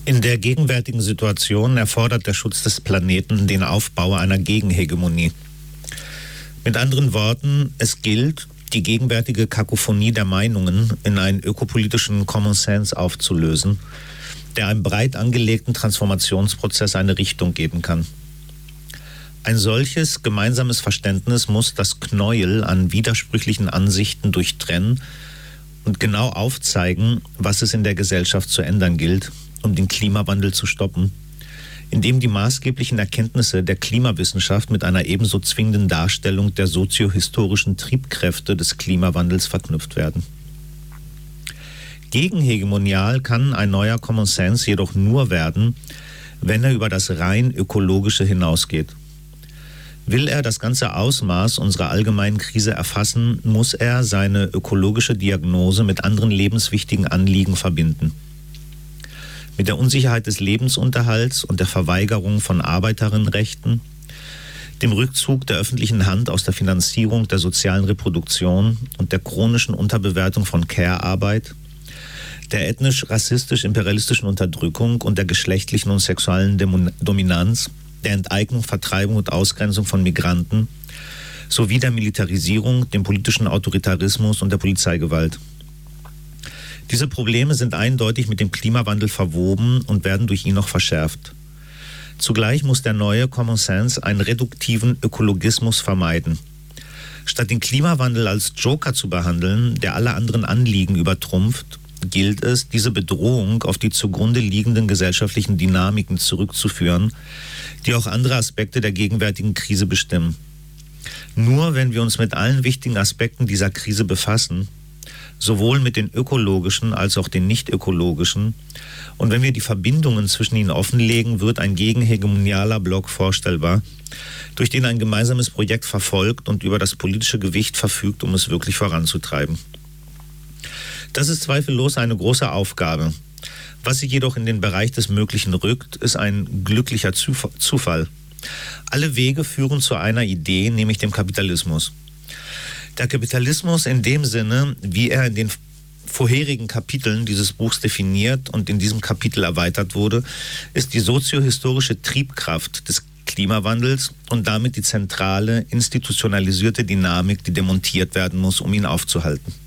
In der gegenwärtigen Situation erfordert der Schutz des Planeten den Aufbau einer Gegenhegemonie. Mit anderen Worten, es gilt, die gegenwärtige Kakophonie der Meinungen in einen ökopolitischen Common Sense aufzulösen, der einem breit angelegten Transformationsprozess eine Richtung geben kann. Ein solches gemeinsames Verständnis muss das Knäuel an widersprüchlichen Ansichten durchtrennen und genau aufzeigen, was es in der Gesellschaft zu ändern gilt, um den Klimawandel zu stoppen, indem die maßgeblichen Erkenntnisse der Klimawissenschaft mit einer ebenso zwingenden Darstellung der soziohistorischen Triebkräfte des Klimawandels verknüpft werden. Gegenhegemonial kann ein neuer Common Sense jedoch nur werden, wenn er über das rein Ökologische hinausgeht. Will er das ganze Ausmaß unserer allgemeinen Krise erfassen, muss er seine ökologische Diagnose mit anderen lebenswichtigen Anliegen verbinden. Mit der Unsicherheit des Lebensunterhalts und der Verweigerung von Arbeiterinnenrechten, dem Rückzug der öffentlichen Hand aus der Finanzierung der sozialen Reproduktion und der chronischen Unterbewertung von Care-Arbeit, der ethnisch-rassistisch-imperialistischen Unterdrückung und der geschlechtlichen und sexuellen Dominanz, der Enteignung, Vertreibung und Ausgrenzung von Migranten sowie der Militarisierung, dem politischen Autoritarismus und der Polizeigewalt. Diese Probleme sind eindeutig mit dem Klimawandel verwoben und werden durch ihn noch verschärft. Zugleich muss der neue Common Sense einen reduktiven Ökologismus vermeiden. Statt den Klimawandel als Joker zu behandeln, der alle anderen Anliegen übertrumpft, gilt es, diese Bedrohung auf die zugrunde liegenden gesellschaftlichen Dynamiken zurückzuführen, die auch andere Aspekte der gegenwärtigen Krise bestimmen. Nur wenn wir uns mit allen wichtigen Aspekten dieser Krise befassen, sowohl mit den ökologischen als auch den nicht ökologischen, und wenn wir die Verbindungen zwischen ihnen offenlegen, wird ein gegenhegemonialer Block vorstellbar, durch den ein gemeinsames Projekt verfolgt und über das politische Gewicht verfügt, um es wirklich voranzutreiben. Das ist zweifellos eine große Aufgabe. Was sie jedoch in den Bereich des Möglichen rückt, ist ein glücklicher Zufall. Alle Wege führen zu einer Idee, nämlich dem Kapitalismus. Der Kapitalismus in dem Sinne, wie er in den vorherigen Kapiteln dieses Buchs definiert und in diesem Kapitel erweitert wurde, ist die soziohistorische Triebkraft des Klimawandels und damit die zentrale, institutionalisierte Dynamik, die demontiert werden muss, um ihn aufzuhalten.